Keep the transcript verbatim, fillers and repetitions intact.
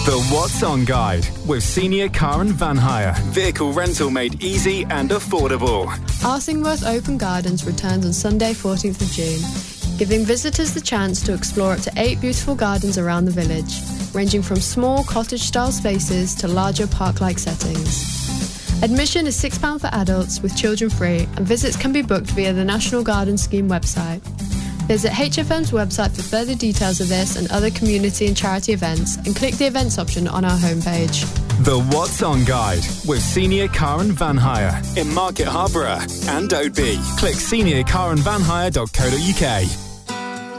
The What's On Guide with Senior Car and Van Hire. Vehicle rental made easy and affordable. Arsingworth Open Gardens returns on Sunday fourteenth of June, giving visitors the chance to explore up to eight beautiful gardens around the village, ranging from small cottage-style spaces to larger park-like settings. Admission is six pounds for adults, with children free, and visits can be booked via the National Garden Scheme website. Visit H F M's website for further details of this and other community and charity events, and click the events option on our homepage. The What's On Guide with Senior Car and Van Hire in Market Harborough and Oadby. Click senior car and van hire dot co dot uk.